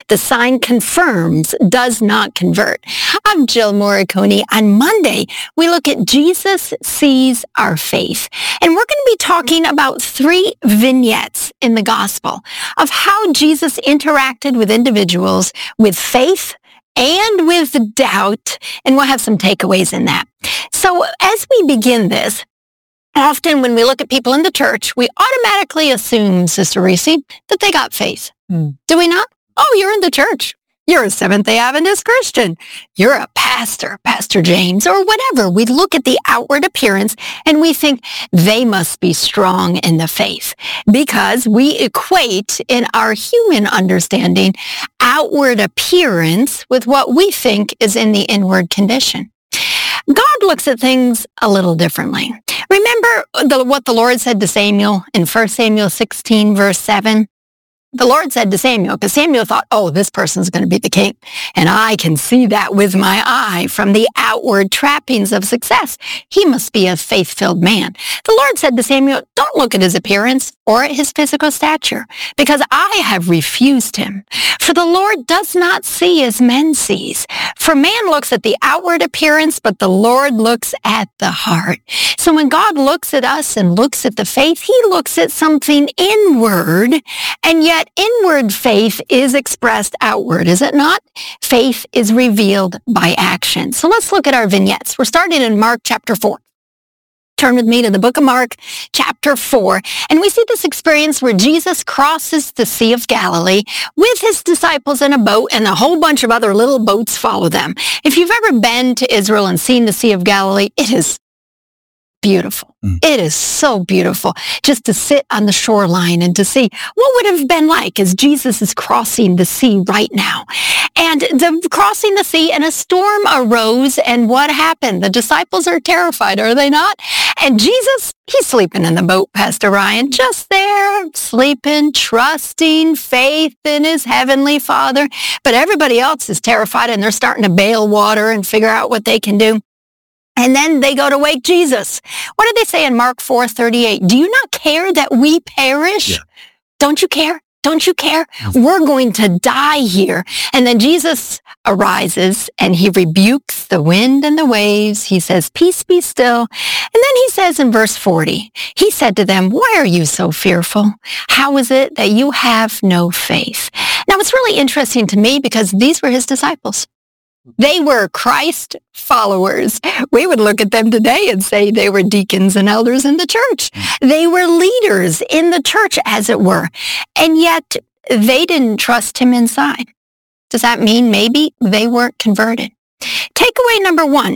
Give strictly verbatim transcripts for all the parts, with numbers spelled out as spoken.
The sign confirms, does not convert. I'm Jill Morricone. On Monday, we look at Jesus Sees Our Faith. And we're going to be talking about three vignettes in the gospel of how Jesus interacted with individuals with faith and with doubt, and we'll have some takeaways in that. So as we begin this, often when we look at people in the church, we automatically assume, Sister Reese, that they got faith. Mm. Do we not? Oh, you're in the church. You're a Seventh-day Adventist Christian. You're a pastor, Pastor James, or whatever. We look at the outward appearance and we think they must be strong in the faith because we equate in our human understanding outward appearance with what we think is in the inward condition. God looks at things a little differently. Remember the, what the Lord said to Samuel in First Samuel sixteen, verse seven? The Lord said to Samuel, because Samuel thought, oh, this person's going to be the king. And I can see that with my eye from the outward trappings of success. He must be a faith-filled man. The Lord said to Samuel, don't look at his appearance or at his physical stature, because I have refused him. For the Lord does not see as men sees. For man looks at the outward appearance, but the Lord looks at the heart. So when God looks at us and looks at the faith, he looks at something inward, and yet inward faith is expressed outward, is it not? Faith is revealed by action. So let's look at our vignettes. We're starting in Mark chapter four. Turn with me to the book of Mark, chapter four, and we see this experience where Jesus crosses the Sea of Galilee with his disciples in a boat, and a whole bunch of other little boats follow them. If you've ever been to Israel and seen the Sea of Galilee, it is beautiful. Mm. It is so beautiful just to sit on the shoreline and to see what would have been like as Jesus is crossing the sea right now. And the, crossing the sea, and a storm arose, and what happened? The disciples are terrified, are they not? And Jesus, he's sleeping in the boat, Pastor Ryan, just there, sleeping, trusting, faith in his heavenly Father. But everybody else is terrified, and they're starting to bail water and figure out what they can do. And then they go to wake Jesus. What did they say in Mark four thirty-eight? Do you not care that we perish? Yeah. Don't you care? Don't you care? Mm-hmm. We're going to die here. And then Jesus arises and he rebukes the wind and the waves. He says, peace be still. And then he says in verse forty, he said to them, why are you so fearful? How is it that you have no faith? Now, it's really interesting to me because these were his disciples. They were Christ followers. We would look at them today and say they were deacons and elders in the church. They were leaders in the church, as it were. And yet they didn't trust him inside. Does that mean maybe they weren't converted? Takeaway number one,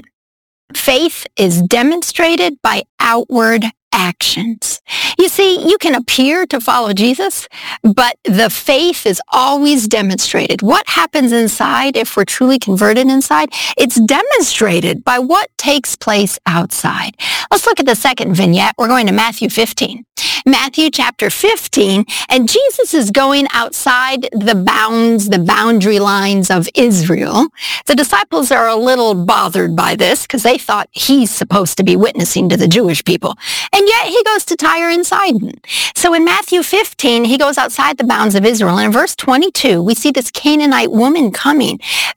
faith is demonstrated by outward actions. You see, you can appear to follow Jesus, but the faith is always demonstrated. What happens inside, if we're truly converted inside, it's demonstrated by what takes place outside. Let's look at the second vignette. We're going to Matthew fifteen. Matthew chapter fifteen, and Jesus is going outside the bounds, the boundary lines of Israel. The disciples are a little bothered by this because they thought he's supposed to be witnessing to the Jewish people. And yet he goes to Tyre and Sidon. So in Matthew fifteen, he goes outside the bounds of Israel. And in verse twenty-two, we see this Canaanite woman coming,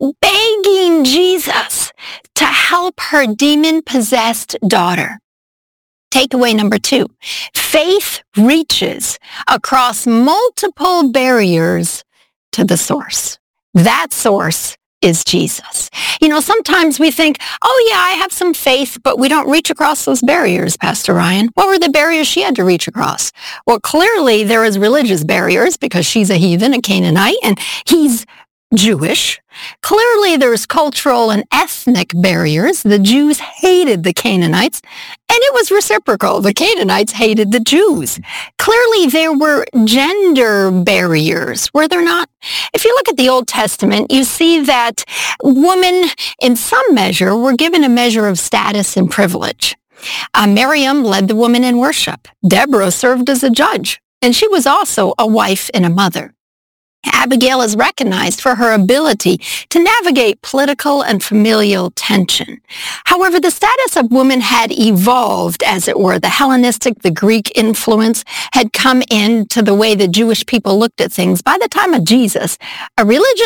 begging Jesus to help her demon-possessed daughter. Takeaway number two, faith reaches across multiple barriers to the source. That source is Jesus. You know, sometimes we think, oh yeah, I have some faith, but we don't reach across those barriers, Pastor Ryan. What were the barriers she had to reach across? Well, clearly there is religious barriers because she's a heathen, a Canaanite, and he's Jewish. Clearly there's cultural and ethnic barriers. The Jews hated the Canaanites, and it was reciprocal. The Canaanites hated the Jews. Clearly there were gender barriers, were there not? If you look at the Old Testament, you see that women, in some measure, were given a measure of status and privilege. Uh, Miriam led the women in worship. Deborah served as a judge, and she was also a wife and a mother. Abigail is recognized for her ability to navigate political and familial tension. However, the status of women had evolved, as it were. The Hellenistic, the Greek influence had come into the way the Jewish people looked at things. By the time of Jesus, a religious